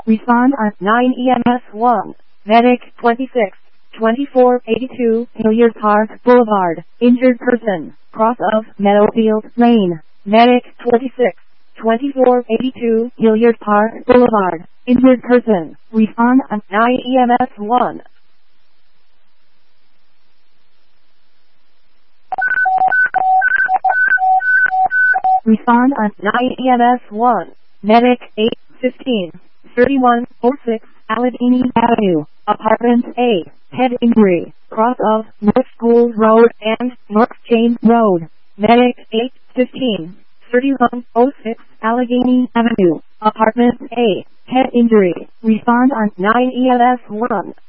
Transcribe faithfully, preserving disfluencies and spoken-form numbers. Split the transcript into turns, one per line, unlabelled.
Respond on nine E M S one. Medic twenty-six, twenty-four eighty-two Hilliard Park Boulevard. Injured person. Cross of Meadowfield Lane. Medic twenty-six, twenty-four eighty-two Hilliard Park Boulevard. Injured person. Respond on nine E M S one. Respond on nine E M S one. Medic eight fifteen, thirty-one oh six Allegheny Avenue, Apartment A. Head injury. Cross of North School Road and North James Road. Medic eight fifteen, thirty-one oh six Allegheny Avenue, Apartment A. Head injury. Respond on nine E M S one.